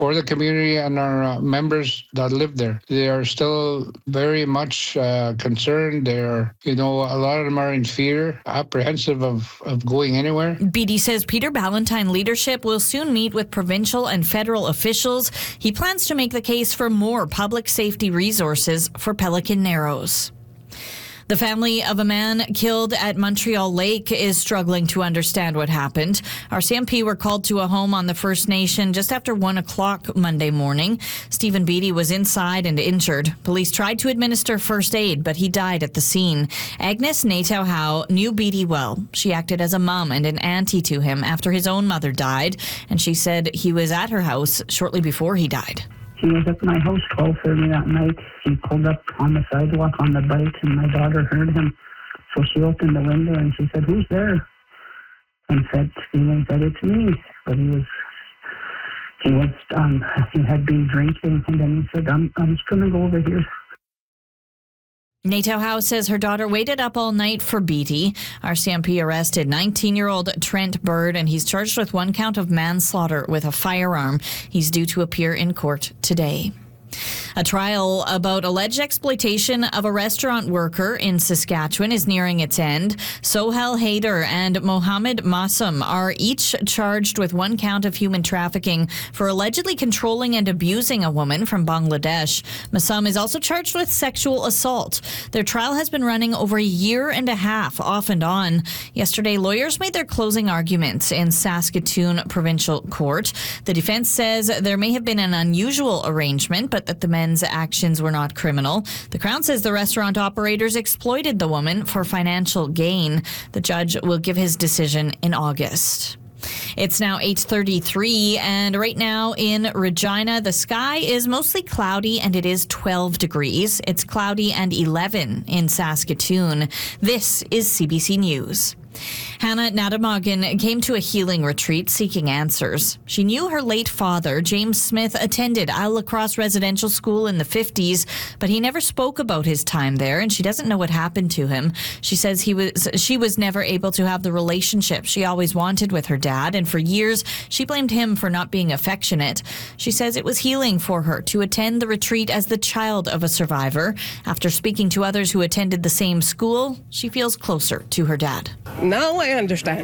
for the community and our members that live there. They are still very much concerned. They're, a lot of them are in fear, apprehensive of going anywhere. Beatty says Peter Ballantyne leadership will soon meet with provincial and federal officials. He plans to make the case for more public safety resources for Pelican Narrows. The family of a man killed at Montreal Lake is struggling to understand what happened. RCMP were called to a home on the First Nation just after 1 o'clock Monday morning. Stephen Beatty was inside and injured. Police tried to administer first aid, but he died at the scene. Agnes Natauhau knew Beatty well. She acted as a mom and an auntie to him after his own mother died, and she said he was at her house shortly before he died. He was at my house 12:30 that night. He pulled up on the sidewalk on the bike, and my daughter heard him. So she opened the window and she said, "Who's there?" And Stephen said, "It's me." But he had been drinking, and then he said, "I'm just gonna go over here." Natauhau says her daughter waited up all night for Beatty. RCMP arrested 19-year-old Trent Bird, and he's charged with 1 count of manslaughter with a firearm. He's due to appear in court today. A trial about alleged exploitation of a restaurant worker in Saskatchewan is nearing its end. Sohail Haider and Mohammed Massam are each charged with 1 count of human trafficking for allegedly controlling and abusing a woman from Bangladesh. Massam is also charged with sexual assault. Their trial has been running over a year and a half, off and on. Yesterday, lawyers made their closing arguments in Saskatoon Provincial Court. The defense says there may have been an unusual arrangement, but that the men's actions were not criminal. The Crown says the restaurant operators exploited the woman for financial gain. The judge will give his decision in August. It's now 8:33, and right now in Regina, the sky is mostly cloudy and it is 12 degrees. It's cloudy and 11 in Saskatoon. This is CBC News. Hannah Nadamagan came to a healing retreat seeking answers. She knew her late father, James Smith, attended Isle La Crosse Residential School in the 50s, but he never spoke about his time there, and she doesn't know what happened to him. She says she was never able to have the relationship she always wanted with her dad, and for years she blamed him for not being affectionate. She says it was healing for her to attend the retreat as the child of a survivor. After speaking to others who attended the same school, she feels closer to her dad. Now I understand,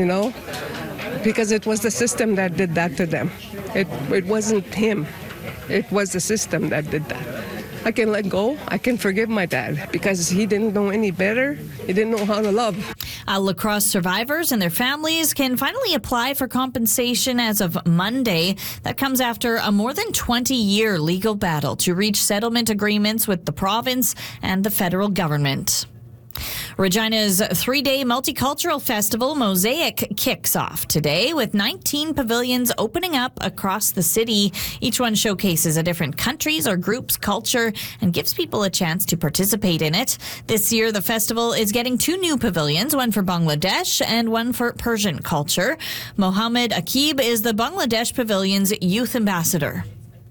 because it was the system that did that to them. It wasn't him. It was the system that did that. I can let go. I can forgive my dad because he didn't know any better. He didn't know how to love. La Crosse survivors and their families can finally apply for compensation as of Monday. That comes after a more than 20-year legal battle to reach settlement agreements with the province and the federal government. Regina's 3-day multicultural festival, Mosaic, kicks off today with 19 pavilions opening up across the city. Each one showcases a different country's or group's culture and gives people a chance to participate in it. This year, the festival is getting 2 new pavilions, one for Bangladesh and one for Persian culture. Mohammed Akib is the Bangladesh Pavilion's youth ambassador.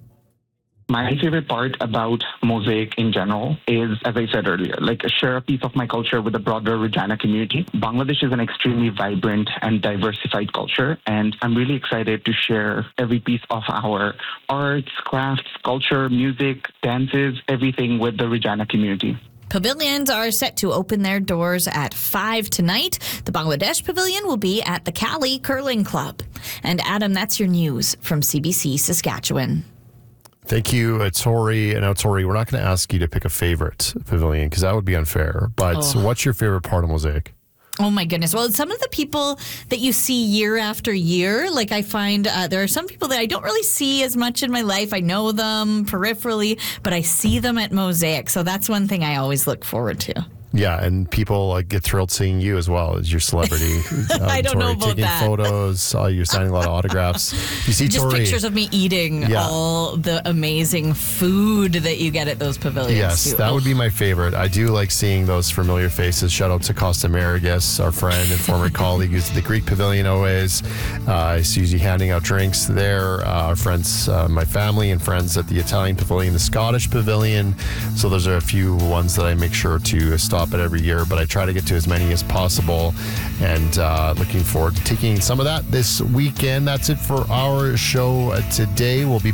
My favorite part about Mosaic in general is, as I said earlier, share a piece of my culture with the broader Regina community. Bangladesh is an extremely vibrant and diversified culture, and I'm really excited to share every piece of our arts, crafts, culture, music, dances, everything with the Regina community. Pavilions are set to open their doors at 5 tonight. The Bangladesh Pavilion will be at the Cali Curling Club. And Adam, that's your news from CBC Saskatchewan. Thank you, Tori. And now, Tori, we're not going to ask you to pick a favorite pavilion because that would be unfair. But what's your favorite part of Mosaic? Oh, my goodness. Well, some of the people that you see year after year, I find there are some people that I don't really see as much in my life. I know them peripherally, but I see them at Mosaic. So that's one thing I always look forward to. Yeah, and people get thrilled seeing you as well as your celebrity. I don't know about taking that. Photos, you're signing a lot of autographs. You see just Tori, pictures of me eating all the amazing food that you get at those pavilions. Yes, that would be my favorite. I do like seeing those familiar faces. Shout out to Costa Marigas, our friend and former colleague who's at the Greek Pavilion always. I see you handing out drinks there. Our friends, my family and friends at the Italian Pavilion, the Scottish Pavilion. So those are a few ones that I make sure to stop at every year, but I try to get to as many as possible, and looking forward to taking some of that this weekend. That's it for our show today. We'll be